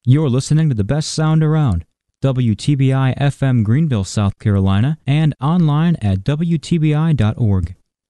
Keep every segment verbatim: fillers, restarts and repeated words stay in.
You're listening to the best sound around. W T B I F M Greenville, South Carolina, and online at W T B I dot org.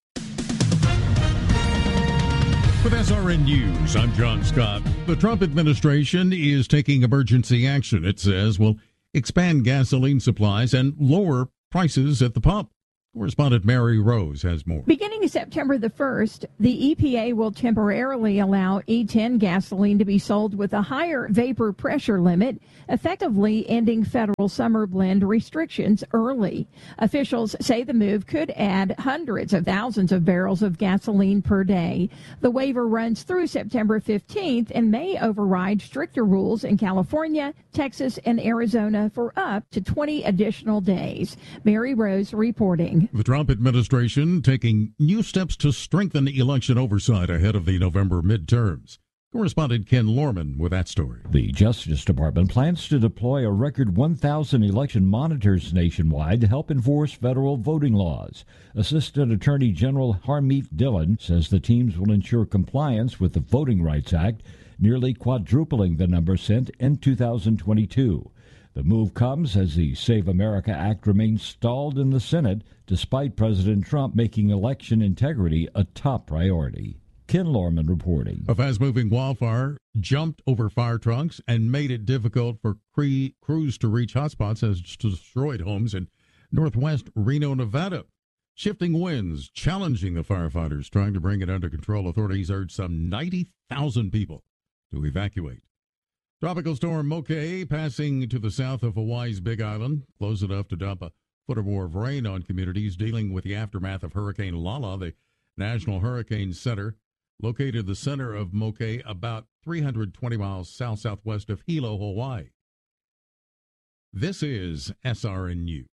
With S R N News, I'm John Scott. The Trump administration is taking emergency action, it says, will expand gasoline supplies and lower prices at the pump. Correspondent Mary Rose has more. Beginning September the first, the E P A will temporarily allow E ten gasoline to be sold with a higher vapor pressure limit, effectively ending federal summer blend restrictions early. Officials say the move could add hundreds of thousands of barrels of gasoline per day. The waiver runs through September fifteenth and may override stricter rules in California, Texas, and Arizona for up to twenty additional days. Mary Rose reporting. The Trump administration taking new steps to strengthen election oversight ahead of the November midterms. Correspondent Ken Lorman with that story. The Justice Department plans to deploy a record one thousand election monitors nationwide to help enforce federal voting laws. Assistant Attorney General Harmeet Dillon says the teams will ensure compliance with the Voting Rights Act, nearly quadrupling the number sent in two thousand twenty-two. The move comes as the Save America Act remains stalled in the Senate, despite President Trump making election integrity a top priority. Ken Lorman reporting. A fast-moving wildfire jumped over fire trucks and made it difficult for cre- crews to reach hotspots as it destroyed homes in northwest Reno, Nevada. Shifting winds challenging the firefighters trying to bring it under control. Authorities urged some ninety thousand people to evacuate. Tropical storm Moke passing to the south of Hawaii's Big Island, close enough to dump a foot or more of rain on communities dealing with the aftermath of Hurricane Lala. The National Hurricane Center, located the center of Moke about three hundred twenty miles south-southwest of Hilo, Hawaii. This is S R N News.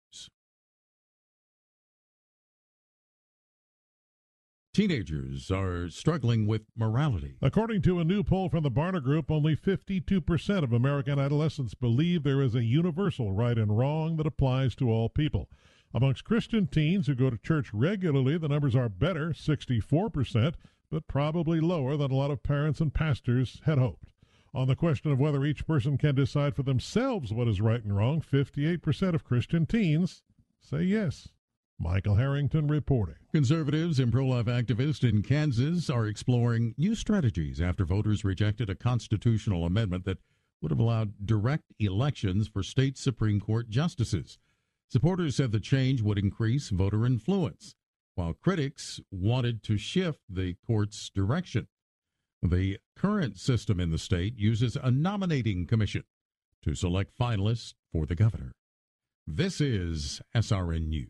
Teenagers are struggling with morality. According to a new poll from the Barna Group, only fifty-two percent of American adolescents believe there is a universal right and wrong that applies to all people. Amongst Christian teens who go to church regularly, the numbers are better, sixty-four percent, but probably lower than a lot of parents and pastors had hoped. On the question of whether each person can decide for themselves what is right and wrong, fifty-eight percent of Christian teens say yes. Michael Harrington reporting. Conservatives and pro-life activists in Kansas are exploring new strategies after voters rejected a constitutional amendment that would have allowed direct elections for state Supreme Court justices. Supporters said the change would increase voter influence, while critics wanted to shift the court's direction. The current system in the state uses a nominating commission to select finalists for the governor. This is S R N News.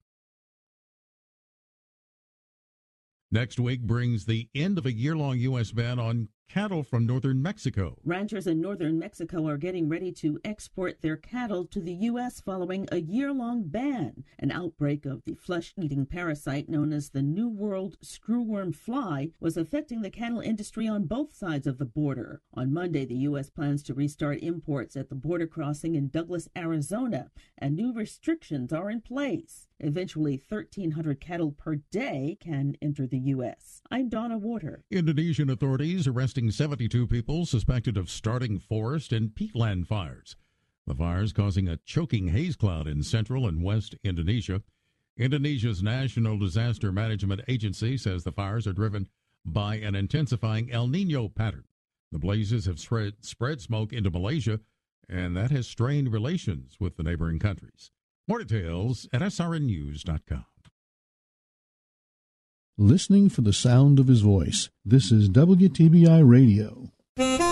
Next week brings the end of a year-long U S ban on cattle from northern Mexico. Ranchers in northern Mexico are getting ready to export their cattle to the U S following a year-long ban. An outbreak of the flesh-eating parasite known as the New World screwworm fly was affecting the cattle industry on both sides of the border. On Monday, the U S plans to restart imports at the border crossing in Douglas, Arizona, and new restrictions are in place. Eventually, thirteen hundred cattle per day can enter the U S. I'm Donna Warder. Indonesian authorities arresting seventy-two people suspected of starting forest and peatland fires. The fires causing a choking haze cloud in central and west Indonesia. Indonesia's National Disaster Management Agency says the fires are driven by an intensifying El Nino pattern. The blazes have spread, spread smoke into Malaysia, and that has strained relations with the neighboring countries. More details at S R N news dot com. Listening for the sound of his voice. This is W T B I Radio.